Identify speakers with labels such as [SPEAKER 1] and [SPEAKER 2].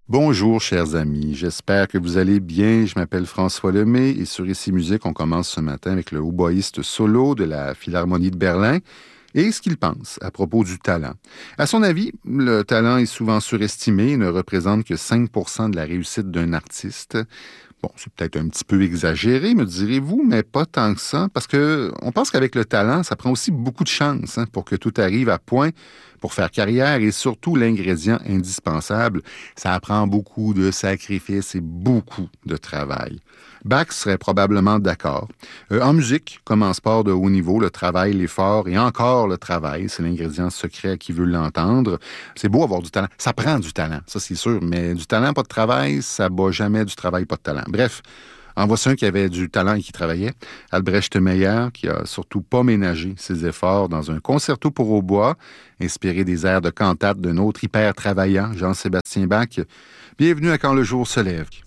[SPEAKER 1] Bonjour, chers amis. J'espère que vous allez bien. Je m'appelle François Lemay et sur Ici Musique, on commence ce matin avec le hautboïste solo de la Philharmonie de Berlin et ce qu'il pense à propos du talent. À son avis, le talent est souvent surestimé et ne représente que 5% de la réussite d'un artiste. Bon, c'est peut-être un petit peu exagéré, me direz-vous, mais pas tant que ça, parce que on pense qu'avec le talent, ça prend aussi beaucoup de chance pour que tout arrive à point pour faire carrière et surtout l'ingrédient indispensable, ça prend beaucoup de sacrifices et beaucoup de travail. Bach serait probablement d'accord. En musique, comme en sport de haut niveau, le travail, l'effort et encore le travail, c'est l'ingrédient secret à qui veut l'entendre. C'est beau avoir du talent. Ça prend du talent, ça c'est sûr, mais du talent, pas de travail, ça bat jamais du travail, pas de talent. Bref, en voici un qui avait du talent et qui travaillait. Albrecht Meyer, qui a surtout pas ménagé ses efforts dans un concerto pour hautbois, inspiré des airs de cantate d'un autre hyper travaillant, Jean-Sébastien Bach. Bienvenue à Quand le jour se lève.